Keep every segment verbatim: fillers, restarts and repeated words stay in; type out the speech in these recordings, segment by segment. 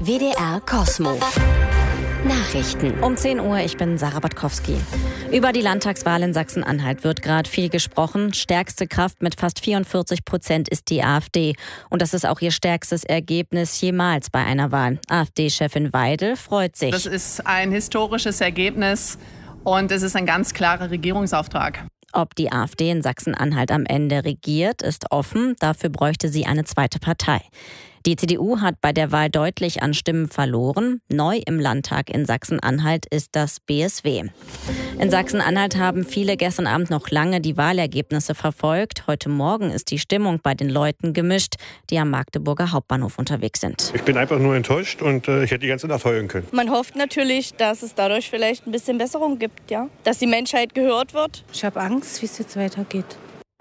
W D R Cosmo. Nachrichten. Um zehn Uhr, ich bin Sarah Botkowski. Über die Landtagswahl in Sachsen-Anhalt wird gerade viel gesprochen. Stärkste Kraft mit fast vierundvierzig Prozent ist die AfD. Und das ist auch ihr stärkstes Ergebnis jemals bei einer Wahl. AfD-Chefin Weidel freut sich. Das ist ein historisches Ergebnis und es ist ein ganz klarer Regierungsauftrag. Ob die AfD in Sachsen-Anhalt am Ende regiert, ist offen. Dafür bräuchte sie eine zweite Partei. Die C D U hat bei der Wahl deutlich an Stimmen verloren. Neu im Landtag in Sachsen-Anhalt ist das B S W. In Sachsen-Anhalt haben viele gestern Abend noch lange die Wahlergebnisse verfolgt. Heute Morgen ist die Stimmung bei den Leuten gemischt, die am Magdeburger Hauptbahnhof unterwegs sind. Ich bin einfach nur enttäuscht und äh, ich hätte die ganze Nacht heulen können. Man hofft natürlich, dass es dadurch vielleicht ein bisschen Besserung gibt, ja? Dass die Menschheit gehört wird. Ich habe Angst, wie es jetzt weitergeht.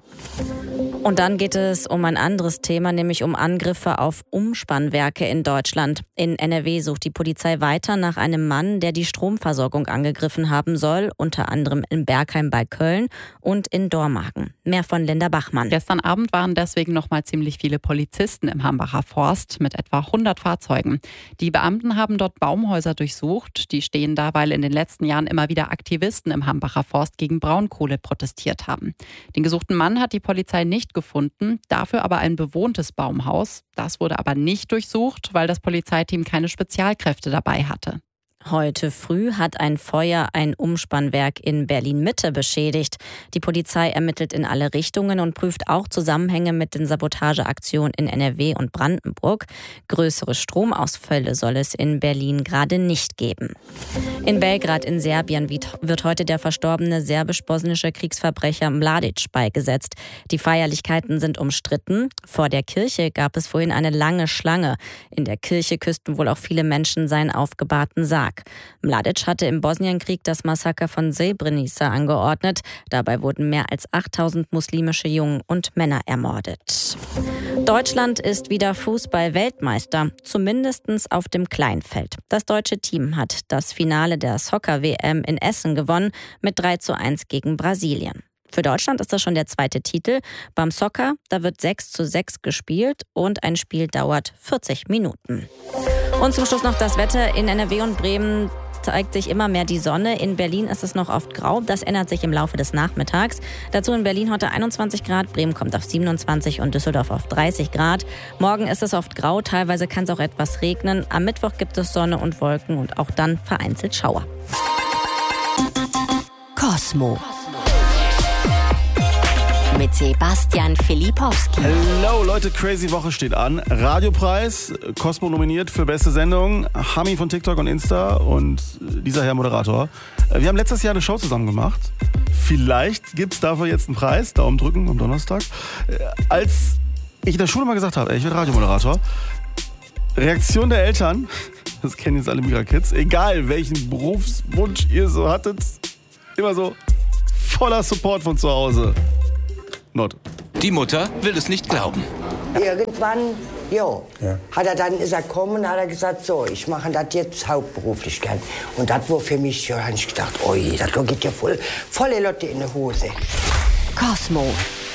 Und dann geht es um ein anderes Thema, nämlich um Angriffe auf Umspannwerke in Deutschland. In N R W sucht die Polizei weiter nach einem Mann, der die Stromversorgung angegriffen haben soll, unter anderem in Bergheim bei Köln und in Dormagen. Mehr von Linda Bachmann. Gestern Abend waren deswegen noch mal ziemlich viele Polizisten im Hambacher Forst mit etwa hundert Fahrzeugen. Die Beamten haben dort Baumhäuser durchsucht. Die stehen da, weil in den letzten Jahren immer wieder Aktivisten im Hambacher Forst gegen Braunkohle protestiert haben. Den gesuchten Mann hat die Polizei nicht gefunden, dafür aber ein bewohntes Baumhaus. Das wurde aber nicht durchsucht, weil das Polizeiteam keine Spezialkräfte dabei hatte. Heute früh hat ein Feuer ein Umspannwerk in Berlin-Mitte beschädigt. Die Polizei ermittelt in alle Richtungen und prüft auch Zusammenhänge mit den Sabotageaktionen in N R W und Brandenburg. Größere Stromausfälle soll es in Berlin gerade nicht geben. In Belgrad in Serbien wird heute der verstorbene serbisch-bosnische Kriegsverbrecher Mladic beigesetzt. Die Feierlichkeiten sind umstritten. Vor der Kirche gab es vorhin eine lange Schlange. In der Kirche küssten wohl auch viele Menschen seinen aufgebahrten Sarg. Mladic hatte im Bosnienkrieg das Massaker von Srebrenica angeordnet. Dabei wurden mehr als achttausend muslimische Jungen und Männer ermordet. Deutschland ist wieder Fußball-Weltmeister, zumindest auf dem Kleinfeld. Das deutsche Team hat das Finale der Soccer-W M in Essen gewonnen mit drei zu eins gegen Brasilien. Für Deutschland ist das schon der zweite Titel. Beim Soccer, da wird sechs zu sechs gespielt und ein Spiel dauert vierzig Minuten. Und zum Schluss noch das Wetter. In N R W und Bremen zeigt sich immer mehr die Sonne. In Berlin ist es noch oft grau. Das ändert sich im Laufe des Nachmittags. Dazu in Berlin heute einundzwanzig Grad, Bremen kommt auf siebenundzwanzig und Düsseldorf auf dreißig Grad. Morgen ist es oft grau, teilweise kann es auch etwas regnen. Am Mittwoch gibt es Sonne und Wolken und auch dann vereinzelt Schauer. Cosmo. Mit Sebastian Filipowski. Hallo Leute, crazy Woche steht an. Radiopreis, Cosmo nominiert für beste Sendung, Hami von TikTok und Insta und dieser Herr Moderator. Wir haben letztes Jahr eine Show zusammen gemacht. Vielleicht gibt es dafür jetzt einen Preis, Daumen drücken am Donnerstag. Als ich in der Schule mal gesagt habe, ey, ich werde Radiomoderator, Reaktion der Eltern, das kennen jetzt alle Mira-Kids, egal welchen Berufswunsch ihr so hattet, immer so voller Support von zu Hause. Not. Die Mutter will es nicht glauben. Irgendwann, jo, ja. hat er dann ist er gekommen und hat er gesagt, so, ich mache das jetzt hauptberuflich gern. Und das war für mich, ja, habe ich gedacht, oi, das geht ja voll, volle Lotte in der Hose. Cosmo.